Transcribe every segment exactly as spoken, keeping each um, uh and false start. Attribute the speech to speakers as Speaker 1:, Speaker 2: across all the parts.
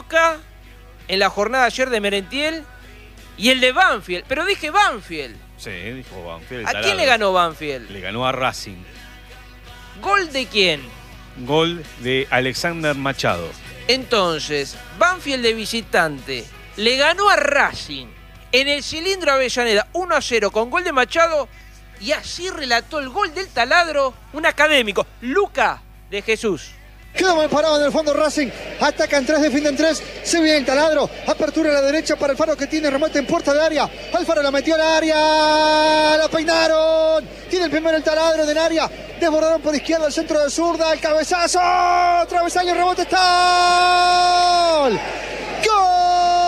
Speaker 1: Luca en la jornada ayer de Merentiel y el de Banfield. Pero dije Banfield.
Speaker 2: Sí, dijo Banfield.
Speaker 1: ¿A quién le ganó Banfield?
Speaker 2: Le ganó a Racing.
Speaker 1: ¿Gol de quién?
Speaker 2: Gol de Alexander Machado.
Speaker 1: Entonces, Banfield de visitante le ganó a Racing en el cilindro Avellaneda uno a cero con gol de Machado, y así relató el gol del taladro un académico, Luca de Jesús.
Speaker 3: Quedó mal parado en el fondo Racing, atacan tres, defienden tres, se viene el taladro, apertura a la derecha para Alfaro que tiene remate en puerta de área, Alfaro la metió al área, la peinaron, tiene el primero el taladro del área, desbordaron por izquierda el centro de zurda, el cabezazo, travesaño, rebote, está ¡gol! ¡Gol!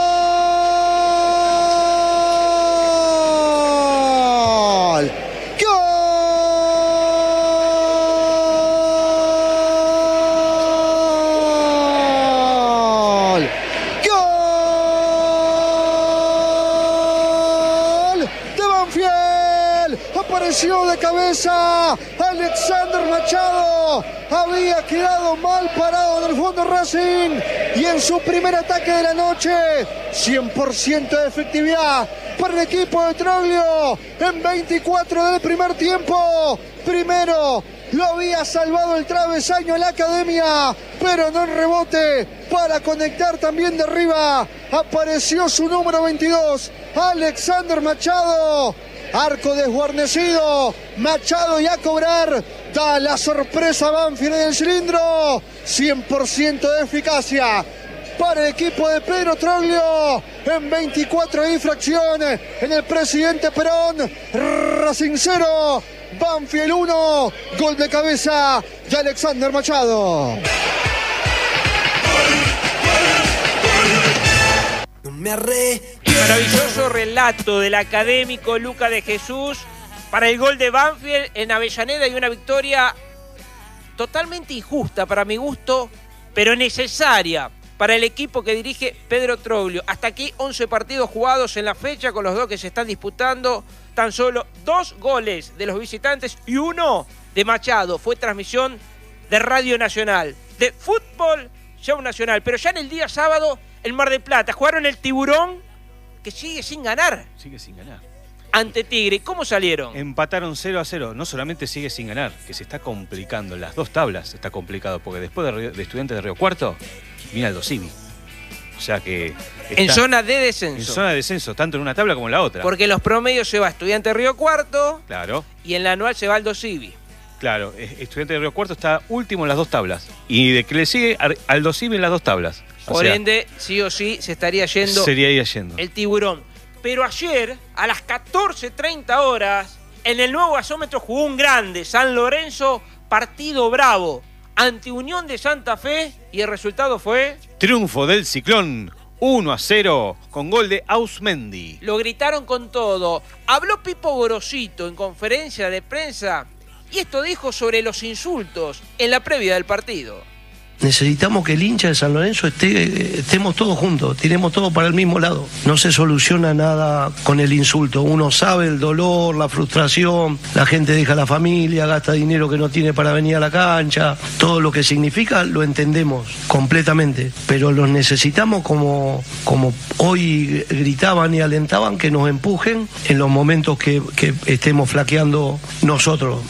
Speaker 3: Apareció de cabeza Alexander Machado, había quedado mal parado en el fondo Racing y en su primer ataque de la noche, cien por ciento de efectividad para el equipo de Troglio en veinticuatro del primer tiempo. Primero lo había salvado el travesaño en la academia, pero no el rebote para conectar también de arriba. Apareció su número veintidós, Alexander Machado. Arco desguarnecido, Machado y a cobrar, da la sorpresa Banfield en el cilindro, cien por ciento de eficacia para el equipo de Pedro Troglio en veinticuatro infracciones en el Presidente Perón. Racing cero, Banfield uno, gol de cabeza de Alexander Machado.
Speaker 1: Me arre... Maravilloso relato del académico Luca de Jesús para el gol de Banfield en Avellaneda, y una victoria totalmente injusta para mi gusto, pero necesaria para el equipo que dirige Pedro Troglio. Hasta aquí once partidos jugados en la fecha, con los dos que se están disputando, tan solo dos goles de los visitantes y uno de Machado. Fue transmisión de Radio Nacional, de Fútbol Show Nacional. Pero ya en el día sábado, el Mar del Plata, jugaron el Tiburón, que sigue sin ganar.
Speaker 2: Sigue sin ganar.
Speaker 1: Ante Tigre. ¿Cómo salieron?
Speaker 2: Empataron cero a cero. No solamente sigue sin ganar, que se está complicando. Las dos tablas está complicado, porque después de, Río, de Estudiantes de Río Cuarto, viene Aldo Civi. O sea que...
Speaker 1: En zona de descenso.
Speaker 2: En zona de descenso, tanto en una tabla como en la otra.
Speaker 1: Porque en los promedios se va Estudiantes de Río Cuarto.
Speaker 2: Claro.
Speaker 1: Y en la anual se va Aldo Civi.
Speaker 2: Claro, Estudiantes de Río Cuarto está último en las dos tablas. Y de que le sigue Aldo Civi en las dos tablas. O
Speaker 1: Por
Speaker 2: sea,
Speaker 1: ende, sí o sí, se estaría yendo,
Speaker 2: sería ir yendo
Speaker 1: el Tiburón. Pero ayer, a las catorce treinta horas, en el nuevo gasómetro jugó un grande, San Lorenzo, partido bravo, ante Unión de Santa Fe, y el resultado fue...
Speaker 2: triunfo del Ciclón, uno a cero, con gol de Ausmendi.
Speaker 1: Lo gritaron con todo. Habló Pipo Gorosito en conferencia de prensa, y esto dijo sobre los insultos en la previa del partido.
Speaker 4: Necesitamos que el hincha de San Lorenzo esté, estemos todos juntos, tiremos todo para el mismo lado. No se soluciona nada con el insulto. Uno sabe el dolor, la frustración, la gente deja la familia, gasta dinero que no tiene para venir a la cancha. Todo lo que significa lo entendemos completamente, pero los necesitamos como, como hoy gritaban y alentaban, que nos empujen en los momentos que, que estemos flaqueando nosotros.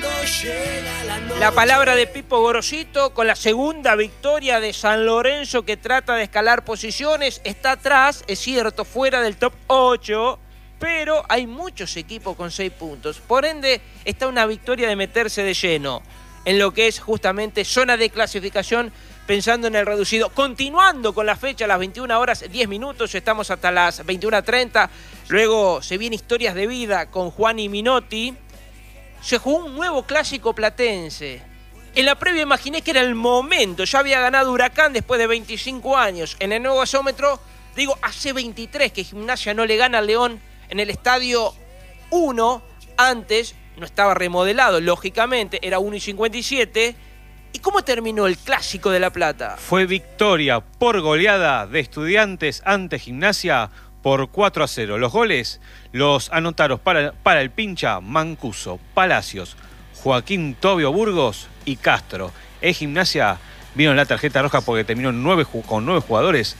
Speaker 1: La palabra de Pipo Gorosito con la segunda victoria de San Lorenzo, que trata de escalar posiciones. Está atrás, es cierto, fuera del top ocho, pero hay muchos equipos con seis puntos. Por ende, está una victoria de meterse de lleno en lo que es justamente zona de clasificación, pensando en el reducido. Continuando con la fecha a las veintiuna horas diez minutos, estamos hasta las veintiuna treinta. Luego se viene Historias de Vida con Juan y Minotti. Se jugó un nuevo clásico platense. En la previa imaginé que era el momento. Ya había ganado Huracán después de veinticinco años. En el nuevo gasómetro, digo, hace veintitrés que Gimnasia no le gana al León en el Estadio uno. Antes no estaba remodelado, lógicamente, era uno y cincuenta y siete. ¿Y cómo terminó el Clásico de La Plata?
Speaker 2: Fue victoria por goleada de Estudiantes ante Gimnasia por cuatro a cero. Los goles los anotaron para, para el pincha Mancuso, Palacios, Joaquín Tobio Burgos y Castro. En Gimnasia vino la tarjeta roja porque terminó nueve, con nueve jugadores